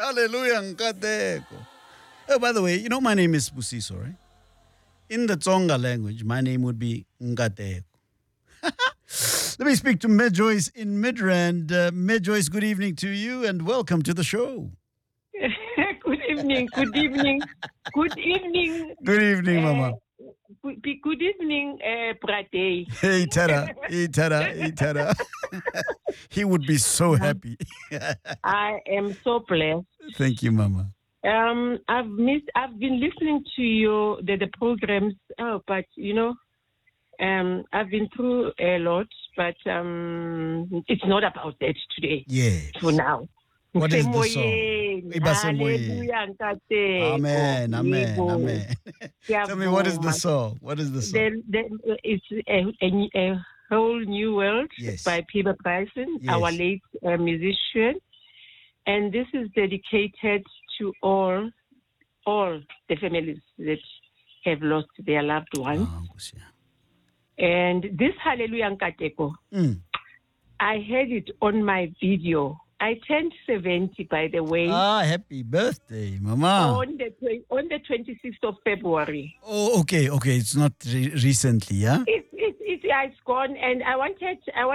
Hallelujah, Nkateko. Oh, by the way, you know my name is Busiso, right? In the Tsonga language, my name would be Nkateko. Let me speak to Medjoyce in Midrand. Medjoyce, good evening to you and welcome to the show. Good evening. Good evening. Good evening. Good evening, Mama. Good evening, Brate. Hey, Tara. Hey, Tara. Hey, Tara. He would be so happy. I am so blessed. Thank you, Mama. I've been listening to the programs. Oh, but I've been through a lot, but it's not about that today. Yes. For now. What is the song? Hallelujah. Amen. Amen. Amen. Tell me, what is the song? What is the song? It's a whole new world by Peter Bryson, our late musician. And this is dedicated to all the families that have lost their loved ones. And this Hallelujah Nkateko, I had it on my video. I turned 70, by the way. Happy birthday, Mama. On the 26th of February. Oh, okay. It's not recently, yeah? It's gone, and I wanted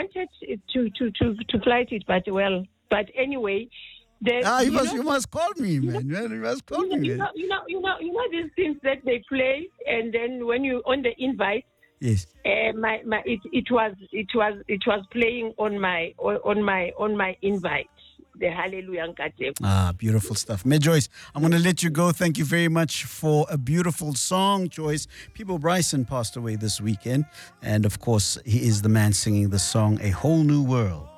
to flight it, but anyway. You must call me, man. You must call me. You know these things that they play, and then when you on the invite, yes, it was playing on my invite. The Hallelujah Nkateko. Beautiful stuff. Medjoyce, I'm going to let you go. Thank you very much for a beautiful song choice. Peter Bryson passed away this weekend, and of course, he is the man singing the song "A Whole New World."